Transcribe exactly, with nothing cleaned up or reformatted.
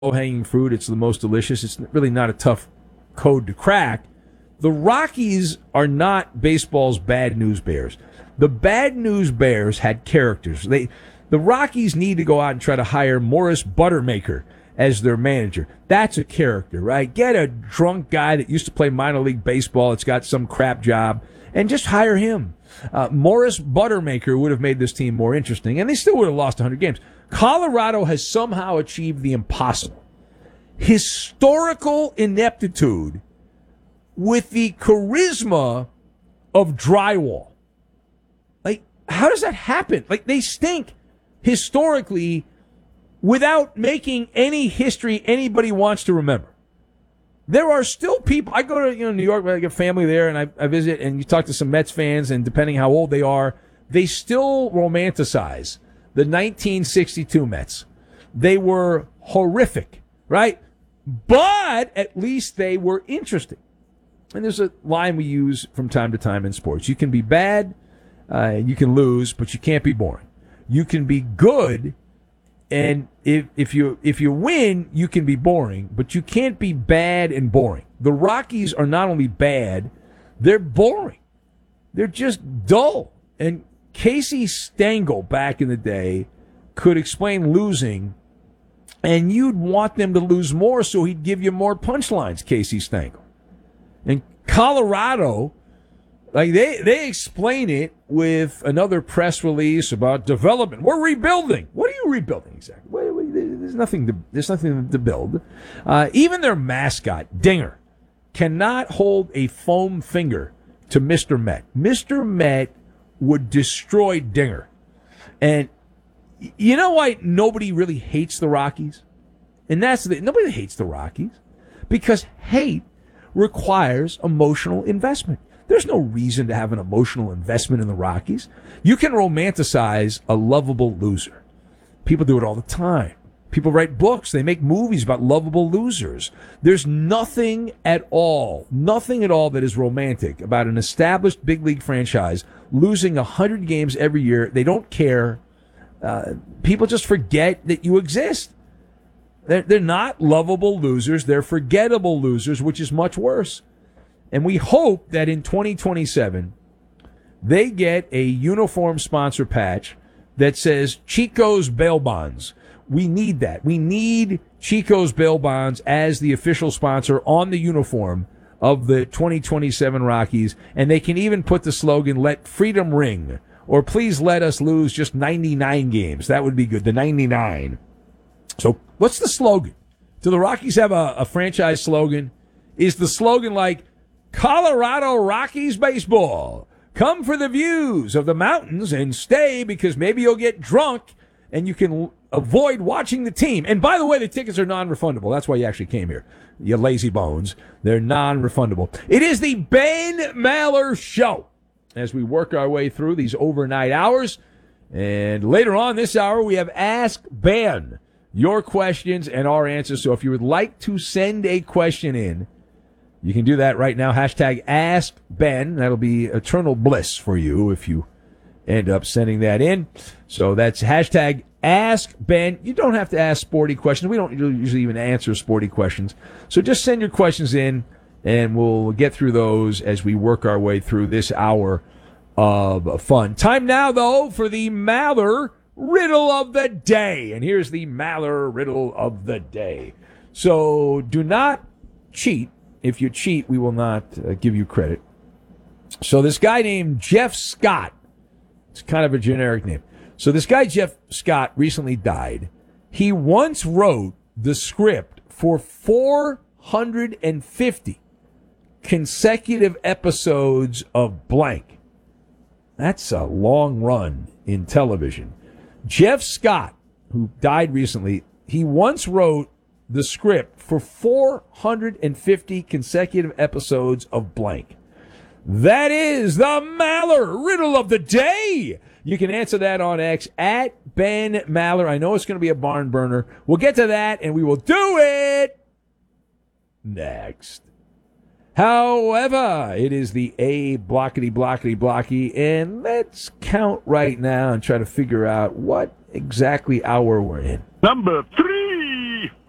low-hanging fruit. It's the most delicious. It's really not a tough code to crack. The Rockies are not baseball's bad news bears. The bad news bears had characters. They, the Rockies need to go out and try to hire Morris Buttermaker as their manager. That's a character, right? Get a drunk guy that used to play minor league baseball that's got some crap job and just hire him. Uh, Morris Buttermaker would have made this team more interesting, and they still would have lost one hundred games. Colorado has somehow achieved the impossible. Historical ineptitude with the charisma of drywall. Like, how does that happen? Like, they stink historically without making any history anybody wants to remember. There are still people. I go to you know New York, I get family there, and I, I visit, and you talk to some Mets fans, and depending how old they are, they still romanticize the nineteen sixty-two Mets. They were horrific, right? But at least they were interesting. And there's a line we use from time to time in sports. You can be bad, uh, you can lose, but you can't be boring. You can be good, and if if you if you win, you can be boring, but you can't be bad and boring. The Rockies are not only bad, they're boring. They're just dull. And Casey Stengel back in the day could explain losing, and you'd want them to lose more so he'd give you more punchlines, Casey Stengel. And Colorado, like they, they explain it with another press release about development. We're rebuilding. What are you rebuilding exactly? Wait, wait, there's nothing to there's nothing to build. Uh, even their mascot, Dinger, cannot hold a foam finger to Mister Met. Mister Met would destroy Dinger. And you know why nobody really hates the Rockies? And that's the, nobody hates the Rockies because hate requires emotional investment. There's no reason to have an emotional investment in the Rockies. You can romanticize a lovable loser. People do it all the time. People write books. They make movies about lovable losers. There's nothing at all, nothing at all that is romantic about an established big league franchise losing one hundred games every year. They don't care. Uh, people just forget that you exist. They're, they're not lovable losers. They're forgettable losers, which is much worse. And we hope that in twenty twenty-seven, they get a uniform sponsor patch that says Chico's Bail Bonds. We need that. We need Chico's Bail Bonds as the official sponsor on the uniform of the twenty twenty-seven Rockies. And they can even put the slogan, let freedom ring, or please let us lose just ninety-nine games. That would be good, the ninety-nine. So what's the slogan? Do the Rockies have a, a franchise slogan? Is the slogan like, Colorado Rockies baseball? Come for the views of the mountains and stay because maybe you'll get drunk and you can avoid watching the team. And by the way, the tickets are non-refundable. That's why you actually came here, you lazy bones. They're non-refundable. It is the Ben Maller Show as we work our way through these overnight hours. And later on this hour, we have Ask Ben, your questions and our answers. So if you would like to send a question in, you can do that right now. Hashtag Ask Ben. That'll be eternal bliss for you if you end up sending that in. So that's hashtag Ask Ben. You don't have to ask sporty questions. We don't usually even answer sporty questions. So just send your questions in, and we'll get through those as we work our way through this hour of fun. Time now, though, for the Maller Riddle of the Day. And here's the Maller Riddle of the Day. So do not cheat. If you cheat, we will not uh, give you credit. So this guy named Jeff Scott, it's kind of a generic name. So this guy, Jeff Scott, recently died. He once wrote the script for four hundred fifty consecutive episodes of blank. That's a long run in television. Jeff Scott, who died recently, he once wrote the script for four hundred fifty consecutive episodes of blank. That is the Maller Riddle of the Day. You can answer that on X at Ben Maller. I know it's going to be a barn burner. We'll get to that, and we will do it next. However, it is the A blockety blockety blocky, and let's count right now and try to figure out what exactly hour we're in. Number three.